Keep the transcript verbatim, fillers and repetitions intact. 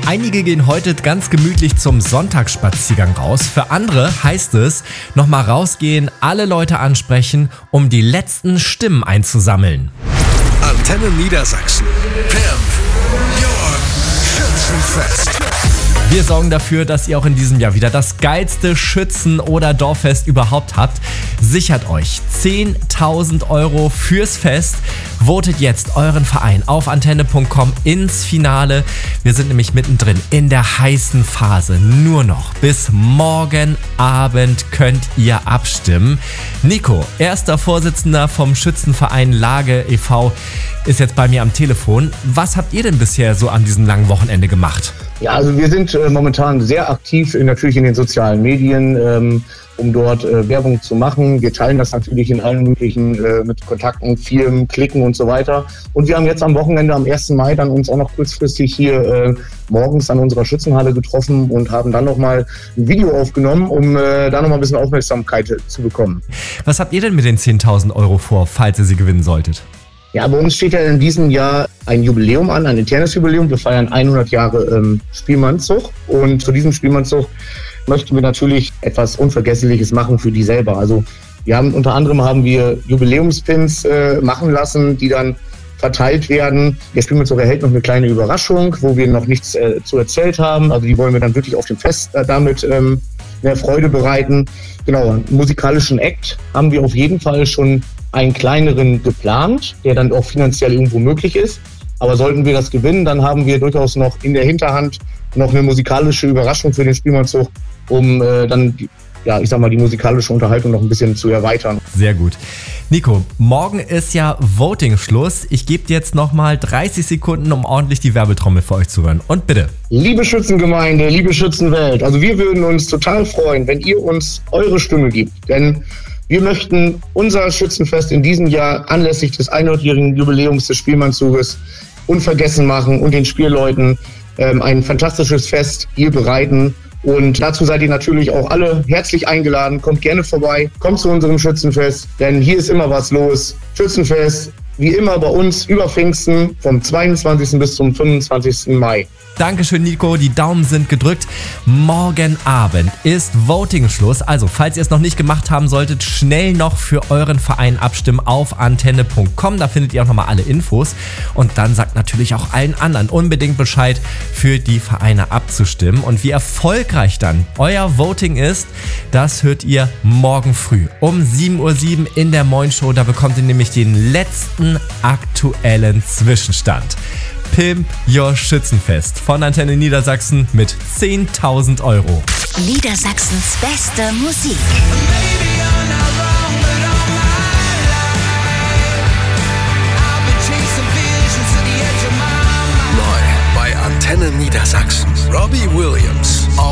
Einige gehen heute ganz gemütlich zum Sonntagsspaziergang raus. Für andere heißt es, nochmal rausgehen, alle Leute ansprechen, um die letzten Stimmen einzusammeln. Antenne Niedersachsen. Pimp your Schützenfest. Wir sorgen dafür, dass ihr auch in diesem Jahr wieder das geilste Schützen- oder Dorffest überhaupt habt. Sichert euch zehntausend Euro fürs Fest. Votet jetzt euren Verein auf antenne punkt com ins Finale. Wir sind nämlich mittendrin in der heißen Phase. Nur noch bis morgen Abend könnt ihr abstimmen. Nico, erster Vorsitzender vom Schützenverein Lage e V, ist jetzt bei mir am Telefon. Was habt ihr denn bisher so an diesem langen Wochenende gemacht? Ja, also wir sind äh, momentan sehr aktiv in, natürlich in den sozialen Medien, ähm, um dort äh, Werbung zu machen. Wir teilen das natürlich in allen möglichen äh, mit Kontakten, Firmen, Klicken und so weiter. Und wir haben jetzt am Wochenende, am ersten Mai, dann uns auch noch kurzfristig hier äh, morgens an unserer Schützenhalle getroffen und haben dann nochmal ein Video aufgenommen, um äh, da nochmal ein bisschen Aufmerksamkeit zu bekommen. Was habt ihr denn mit den zehntausend Euro vor, falls ihr sie gewinnen solltet? Ja, bei uns steht ja in diesem Jahr ein Jubiläum an, ein internes Jubiläum. Wir feiern hundert Jahre ähm, Spielmannszug und zu diesem Spielmannszug möchten wir natürlich etwas Unvergessliches machen für die selber. Also wir haben unter anderem haben wir Jubiläumspins äh, machen lassen, die dann verteilt werden. Der Spielmannszug erhält noch eine kleine Überraschung, wo wir noch nichts äh, zu erzählt haben. Also die wollen wir dann wirklich auf dem Fest äh, damit ähm, mehr Freude bereiten. Genau, einen musikalischen Act haben wir auf jeden Fall schon einen kleineren geplant, der dann auch finanziell irgendwo möglich ist. Aber sollten wir das gewinnen, dann haben wir durchaus noch in der Hinterhand noch eine musikalische Überraschung für den Spielmannszug, um äh, dann, ja, ich sag mal, die musikalische Unterhaltung noch ein bisschen zu erweitern. Sehr gut. Nico, morgen ist ja Voting-Schluss. Ich gebe dir jetzt nochmal dreißig Sekunden, um ordentlich die Werbetrommel für euch zu rühren. Und bitte. Liebe Schützengemeinde, liebe Schützenwelt, also wir würden uns total freuen, wenn ihr uns eure Stimme gibt. Denn wir möchten unser Schützenfest in diesem Jahr anlässlich des hundertjährigen Jubiläums des Spielmannzuges unvergessen machen und den Spielleuten ähm, ein fantastisches Fest hier bereiten. Und dazu seid ihr natürlich auch alle herzlich eingeladen. Kommt gerne vorbei, kommt zu unserem Schützenfest, denn hier ist immer was los. Schützenfest, wie immer bei uns über Pfingsten vom zweiundzwanzigsten bis zum fünfundzwanzigsten Mai. Dankeschön, Nico. Die Daumen sind gedrückt. Morgen Abend ist Voting-Schluss. Also, falls ihr es noch nicht gemacht haben solltet, schnell noch für euren Verein abstimmen auf antenne punkt com. Da findet ihr auch nochmal alle Infos. Und dann sagt natürlich auch allen anderen unbedingt Bescheid, für die Vereine abzustimmen. Und wie erfolgreich dann euer Voting ist, das hört ihr morgen früh um sieben Uhr sieben in der Moin Show. Da bekommt ihr nämlich den letzten aktuellen Zwischenstand. Pimp your Schützenfest von Antenne Niedersachsen mit zehntausend Euro. Niedersachsens beste Musik. Neu bei Antenne Niedersachsen. Robbie Williams.